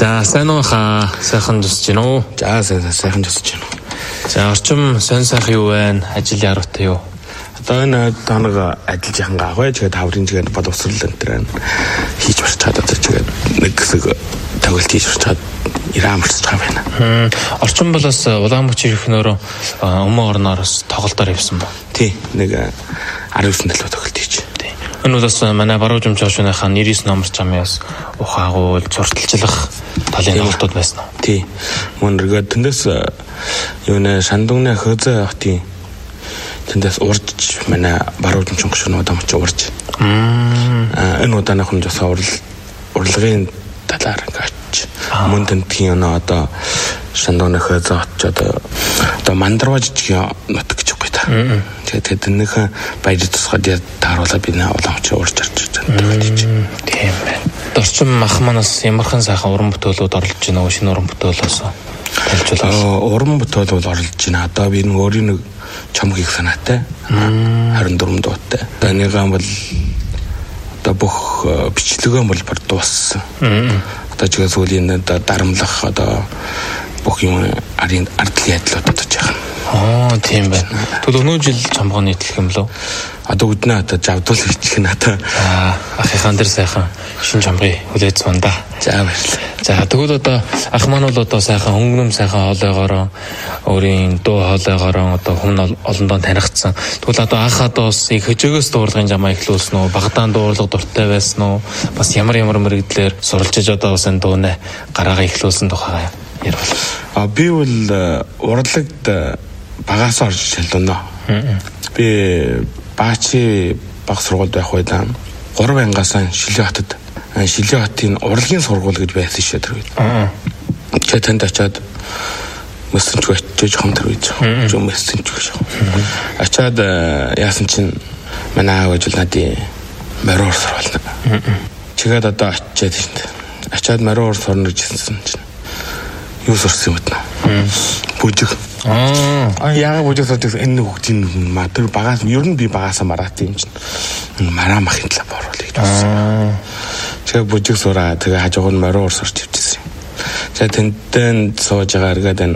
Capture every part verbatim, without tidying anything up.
За сайн уу хаа сайхан жусж гин үү? За сайхан жусж гин. За орчим сонь сайхан юу вэ? Ажил яаруутай юу? Одоо энэ тоног ажиллаж яхан гавьж тэгээд хаврын чигээр боловсрол энэ төр хийж барч чадаад одоо чигээр нэг хэсэг тоглолт хийж барч чад ирамарч байгаа байна. Хм орчим болоос Улаанбаатар ихнөөрөө өмнө орноороос тоглолтоор явсан ба. Тий нэг арав девс талбай тоглолт хийж. Энэ бол бас манай баруун жимчоошныхаа нэрээс номер чамаас ухаагуул зурталчлах талын тоглолтууд байсан уу? Тий. Мөн ргээд тэндээс юу нэ Шандунгны хөөзөө хотын тэндээс урж манай баруун жимчоошны удаа мч урж. Аа энэ удааных нь бас урал урлагын талаар гэж мөн тентгийн өнөө одоо Шандунгны хөөзөө хот одоо одоо мандарваж жигийн нутаг гэж үгүй та. Тэгээд тэднийхэн баяр тусгаад тааруулаад би нэ уламч урж арч байгаа тийм байна. Орчин мах манаас ямархан сайхан уран бүтээлүүд орлож байна уу? Шинэ уран бүтээлээс талжуулаад уран бүтээл бол орлож байна. Одоо би нэг өөрийн нэг чом хийх санаатай. харин дөрвөн дуутай. Одоо энийгээ бол одоо бүх бичлэгөө бол бар дууссан. Одоо ч гэсэн сүүлийн дарамлах одоо бүх юм арын ардлын ядлууд одоо жаахан. Аа тийм байна. Тэгвэл өнөө жил чамгаа нийтлэх юм лөө? Одоо үднэ одоо жавдуул хийчих нь одоо аа ахыхан дээр сайхан шин чамгыг хүлээж сунда. За баярлалаа. За тэгвэл одоо ах маань бол одоо сайхан хөнгөнөм сайхан хоолойгоороо өөрийн дуу хоолойгоороо одоо хүн олондоо танигдсан. Тэгвэл одоо ах одоо бас их хөжөөгөөс дуурлахын жамаа эхлүүлсэн үү? Багадаан дуурлага дуртай байсан уу? Бас ямар ямар мэрэгдлэр суралцж одоо бас энэ дуунаа гараагаа эхлүүлсэн тухай ярил. А би бол урлагт багаас орж шалдана. Би Баачи баг сургуульд байх үед гурав ангаас Шилээ хотод Шилээ хотын урлагийн сургууль гэж байсан шээ тэр үед. Аа. Тэгээд танд очиад мессенж очиж хамтар үйж байгаа. Жоо мессенж гэж. Очиад яасан чинь манай аав ажил надын мороор сурвална. Чигээд одоо очиад шин. Очиад мороор сурна гэжсэн чинь юу сурсан юм бэ? Бүжиг. Аа яагаад бүжиг сурдаг энэ хөгжин маа тэр багаас ер нь би багаасаа мараат юм чинь мараа махын талаа боруулъя гэж байна. Тэгээ бүжиг сураа тэгээ хажууг нь мороор сурч ивчихсэн. Тэгээ тэнтэн сууж байгаа эргээд энэ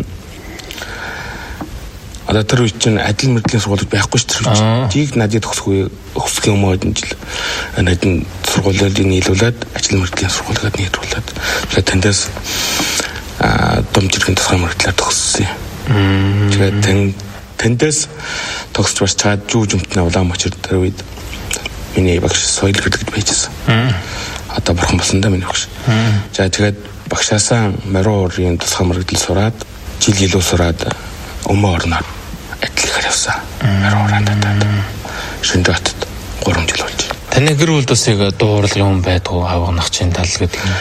одоо тэр үе чинь адил мэргэжлийн сургууль байхгүй ш тэр үе. Тийг надад төгсөхгүй өсөх юм уу энэ жил надад сургуулиуд нийлүүлээд ажил мэргэжлийн сургуулиуд нийлүүлээд тэгээ тэндээс а домжирхэн тусгай мөрөглөөр төгссөн. Тэгээд тэн тэндээс төгсч барч чад жүүж өмтнө Улаанбаатар тэр үед миний багш соёл гэдэг байжсэн. Одоо бурхан болсондоо миний багш. За тэгээд багшаасаа морийн тусгай мөрөглөл сураад жил жилүү сураад өмнө орноор адилхан явсан. Мороор надад Шинжээ хотод гурван жил болж. Таны гэр бүл дусыг дуурлагын хүн байдгүй авгнах чинь тал гэдэг юм.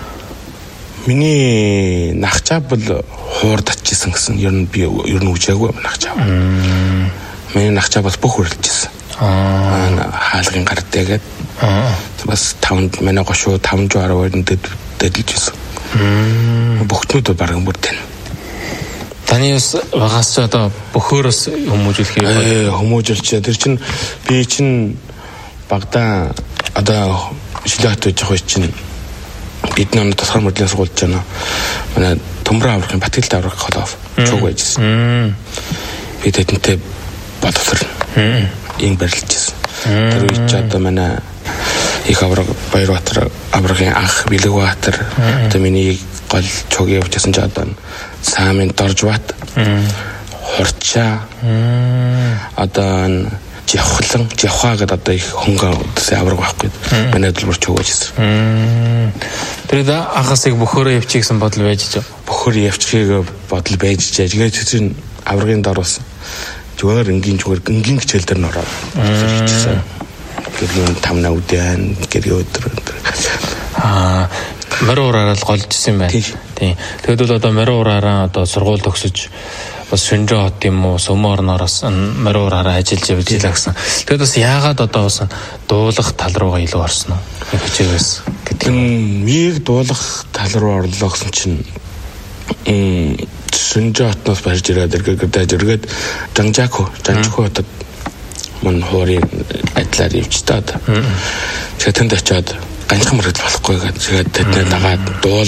Миний нахчаа бол хуур татчихсан гэсэн ер нь би ер нь үжээгүй нахчаа. Миний нахчаа бас бүх хөрлөжсэн. Аа хаалгын гардээгээд. Аа бас тавд манай гошуу таван жуураар дэдэлжсэн. Бүгтнүүд бол баран бүр тань. Таны бас багаас ч одоо бөхөөс хүмүүжүүлэх юм. Хүмүүжүүлж тэр чинь би чинь багада одоо Шилээд явах үе чинь бид нэг тусгай мөрөглөөр сургуулж байна. Манай Төмрөн аврагын Батгэлт авраг холов чуг байжсэн. Би тэдэнтэй боловсрол ин барилжсэн. Тэр үед ч одоо манай их авраг Баярбаатар аврагын ах Билэгбаатар одоо миний гол чуг явуулсан ч одоо Саамын Доржбат Хорчаа одоо Жавхлан Жавхаа гэдэг одоо их хөнгөн авраг байхгүй. Манай дэлбэр чуг байжсэн. Тэр да ахасыг бөхөөрөө явчих гэсэн бодол байж ч. Бөхөр явчихыг бодол байж ч. Тэгээд чинь аврагын дор бас зүгээр энгийн зүгээр энгийн хичээл дээр н ороод хийчихсэн. Гэрийн тамна үдэн гэр өдөр. Аа мороор л голжсэн юм байна. Тийм. Тэгэд бол одоо мороор одоо сургууль төгсөж бас Шинжээ хот юм уу Сөмө орноороос мороор ажиллаж явж илаа гэсэн. Тэгэд бас яагаад одоо бас дуулах тал руугаа илүү орсон уу? Хичээгээс гэдэг. Мийг дуулах тал руу орлоо гэсэн чинь м Шинжээ хотноос барьж ирээд эргээд эргээд Жанжако Жанжако хотод мөн хуурийн адилаар явж таад. Тэгээд тэнд очиод ганцхан мөрөд болохгүй гэдэг. Тэгээд тэдний дагаад дуулна.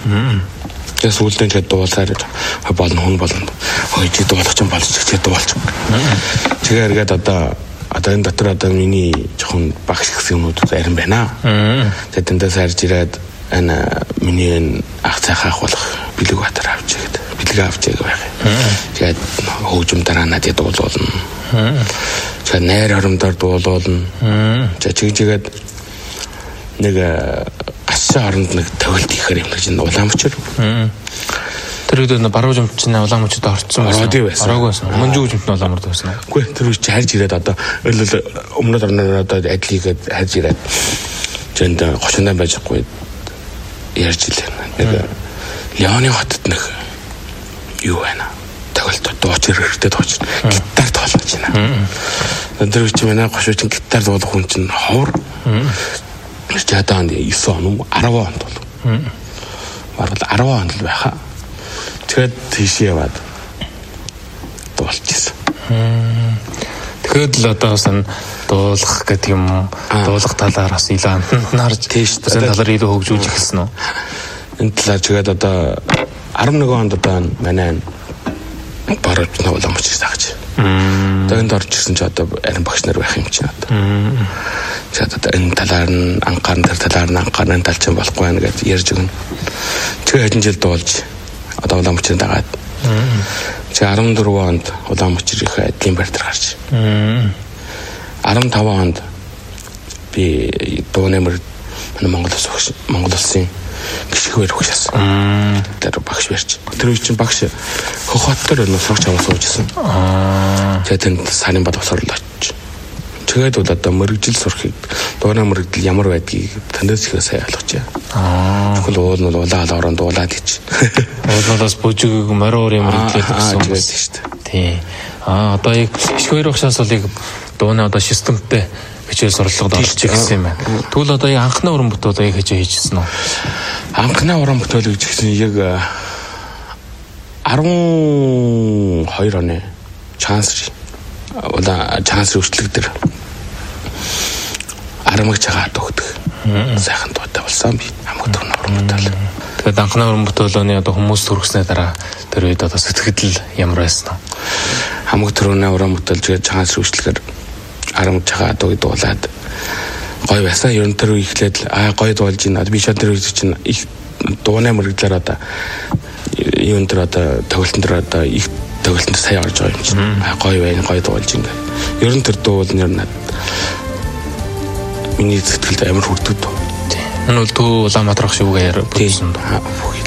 Тэгээс үлдэн ч дуулаар болно хүн болно. Хөөе чи дуулах ч болж чи дуулч. Тэгээ эргээд одоо одоо энэ дотор одоо миний жоохон багш гэсэн юмнууд арин байна. Тэгээд тэндээс харж ирээд ана миний ах цайхаах болох бэлэг батар авч игээд бэлэг авч игээ байх. Тэгээд хөгжим дараа надад дуулуулна. Тэгээд найр хоромдоор дуулуулна. За чигжигээд нэг гашаа оронд нэг тавилт ихээр юм гэж энэ улаан мөчөр. Тэр үед баруун жимчний улаан мөчөд орцсон байсан. Ороогүй байсан. Өмнө жимчний улаан мөчөд байсан. Үгүй тэр үед харж ирээд одоо өмнөд орноор одоо адилийгээд харж ирээд зөнд гочондоо байжгүй ярьж илээ. Нэг Леоны хотод нэг юу байна. Тавилт дууч хэрэгтэй дууч. Гитар тоглож байна. Тэр үед манай гошууч гитар дуулах хүн чинь ховор. Жаданд девять он десять онд бол. Баруул десять онд л байхаа. Тэгээд тийш яваад дуулчихсан. Тэгэхэд л одоо сан дуулах гэдэг юм дуулах талаар бас илүү амтнд нарж тийш тэр талаар илүү хөгжүүлж эхэлсэн үү? Энэ талаар тэгээд одоо десять нэг онд одоо манай баруул улаан мөчөж тагч. Тэгээд орж ирсэн ч одоо арин багш нар байх юм чинь одоо. Тэгээд одоо энэ талаар нь анхаарн тэр талаар нь анхаарн талч юм болохгүй байна гэж ярьж өгнө. Тэгээд хэдэн жил дуулж одоо улаан мөчөнд дагаад. Тэгээд десять онд улаан мөчөр их айдлын байр дээр гарч. десять онд би дуу нэмэр Монгол улс Монгол улсын гişгвэр хөшөөсөн. Тэр багш барьж. Тэр үе чинь багш хохот төр нөө сурч аваа суужсэн. Тэгээд тэнд сарын бод босоорлооч. Тэгээд бол одоо мөрөгжил сурахыг дуунаа мөрөгдөл ямар байдгийг тэндээс их сайн ойлгож байна. Тэгвэл уул нь улаан алгараа дуулаад ич. Уулаас бүжиг мороор юм мөрөгдлээд гэсэн юм байна шүү дээ. Тий. Аа одоо яг гişгвэр хөшөөс бол яг дуунаа одоо системтэй хичээл сурлагад орж ирсэн юм байна. Тэгвэл одоо яг анхны уран бүтээл яг хичээл хийжсэн үү? Анхны уран бүтээл гэж хэлсэн яг twelve оны чанс ула чанс үйлчлэг дээр арамгч хагаад өгдөг. Сайхан дуутай болсон би хамаг төрн уран бүтээл. Тэгээд анхны уран бүтээлөөний одоо хүмүүс төрөснөө дараа тэр үед одоо сэтгэл ямар байсан вэ? Хамаг төрний уран бүтээл чанс үйлчлэгээр арамгч хагаад дуулаад гой байсан. Ер нь тэр ихлээд аа гой дуулж байна. Би шат тэр үед чинь их дууны мөрөглөөр одоо юун дээр одоо тоглолтын дээр одоо их тоглолтод сайн орж байгаа юм чинь. Аа гой байна, гой дуулж ингээ. Ер нь тэр дуу бол нэр над миний сэтгэлд амар хүрдэг дуу. Энэ бол Түү Улаанбаатар ах шивгээ ярьсан.